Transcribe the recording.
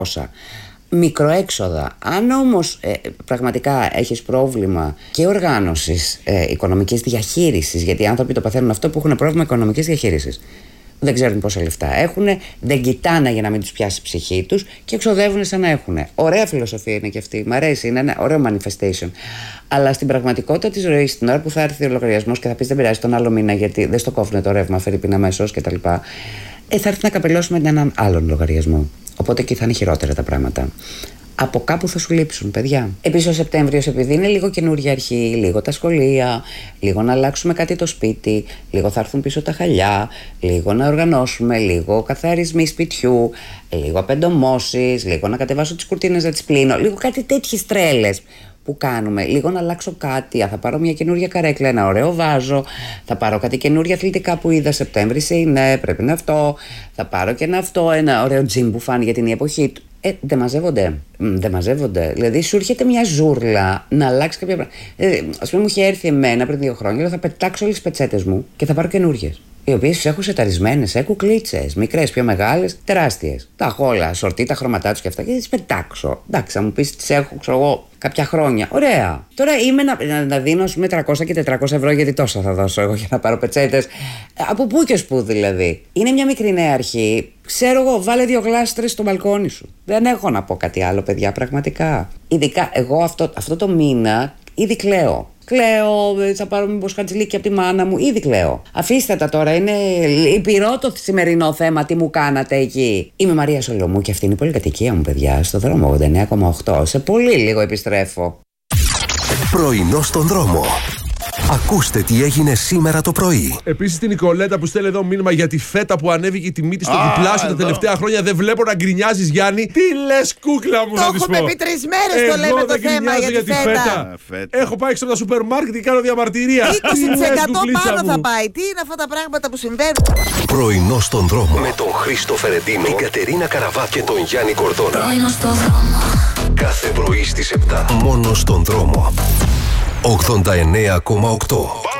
πόσα. Μικροέξοδα. Αν όμως πραγματικά έχεις πρόβλημα και οργάνωσης οικονομικής διαχείρισης, γιατί οι άνθρωποι το παθαίνουν αυτό που έχουν πρόβλημα οικονομικής διαχείρισης. Δεν ξέρουν πόσα λεφτά έχουν, δεν κοιτάνε για να μην τους πιάσει η ψυχή τους και εξοδεύουν σαν να έχουν. Ωραία φιλοσοφία είναι και αυτή. Μ' αρέσει, είναι ένα ωραίο manifestation. Αλλά στην πραγματικότητα της ζωής, την ώρα που θα έρθει ο λογαριασμός και θα πεις δεν πειράζει τον άλλο μήνα, γιατί δεν στο κόβουν το ρεύμα, φερειπίν αμέσως κτλ. Θα έρθει να καπελώσουμε έναν άλλον λογαριασμό. Οπότε εκεί θα είναι χειρότερα τα πράγματα. Από κάπου θα σου λείψουν, παιδιά. Επίσης, ο Σεπτέμβριος, επειδή είναι λίγο καινούργια αρχή, λίγο τα σχολεία, λίγο να αλλάξουμε κάτι το σπίτι, λίγο θα έρθουν πίσω τα χαλιά, λίγο να οργανώσουμε, λίγο καθαρισμοί σπιτιού, λίγο απεντομώσεις, λίγο να κατεβάσω τις κουρτίνες να τις πλύνω, λίγο κάτι τέτοιες τρέλες που κάνουμε. Λίγο να αλλάξω κάτι. Θα πάρω μια καινούργια καρέκλα, ένα ωραίο βάζο. Θα πάρω κάτι καινούργια αθλητικά που είδα. Σεπτέμβρης είναι, πρέπει να αυτό. Θα πάρω και ένα ωραίο τζιμ που φάνηκε για την εποχή του. Δεν μαζεύονται. Δεν μαζεύονται. Δηλαδή, σου έρχεται μια ζούρλα να αλλάξει κάποια πράγματα. Ας πούμε, μου είχε έρθει εμένα πριν 2 χρόνια, θα πετάξω όλες τις πετσέτες μου και θα πάρω καινούργιες. Οι οποίες τις έχω σεταρισμένες, κουκλίτσες, μικρές, πιο μεγάλες, τεράστιες. Τα έχω όλα, σορτί, τα χρώματά τους και αυτά και τις πετάξω. Εντάξει, θα μου πεις τις έχω, ξέρω εγώ, κάποια χρόνια. Ωραία. Τώρα είμαι να δίνω, ας πούμε, 300 και 400 ευρώ, γιατί τόσα θα δώσω εγώ για να πάρω πετσέτες. Από πού και ως πού δηλαδή. Είναι μια μικρή νέα αρχή. Ξέρω εγώ, βάλε 2 γλάστρες στο μπαλκόνι σου. Δεν έχω να πω κάτι άλλο, παιδιά, πραγματικά. Ειδικά εγώ αυτό το μήνα ήδη κλαίω. Κλαίω, θα πάρω μήπως χατζηλίκι από τη μάνα μου, ήδη κλαίω. Αφήστε τα τώρα, είναι λυπηρό το σημερινό θέμα, τι μου κάνατε εκεί. Είμαι Μαρία Σολομού και αυτή είναι η πολυκατοικία μου, παιδιά, στο δρόμο 89,8. Σε πολύ λίγο επιστρέφω. Πρωινό στον δρόμο. Ακούστε τι έγινε σήμερα το πρωί. Επίσης την Νικολέτα που στέλνει εδώ μήνυμα για τη φέτα που ανέβηκε η τιμή της στο διπλάσιο τα τελευταία χρόνια. Δεν βλέπω να γκρινιάζεις, Γιάννη. Τι λες, κούκλα μου, να της πω. Το έχουμε πει 3 μέρες το λέμε το θέμα για τη φέτα. Έχω πάει έξω από τα σούπερ μάρκετ και κάνω διαμαρτυρία. 20% πάνω θα πάει. Τι είναι αυτά τα πράγματα που συμβαίνουν. Πρωινό στον δρόμο. Με τον Χρήστο Φερεντίνο, την Κατερίνα Καραβά και τον Γιάννη Κορδόνα. Πρωινό στον δρόμο. Κάθε πρωί στις 7. Μόνο στον δρόμο. 89,8.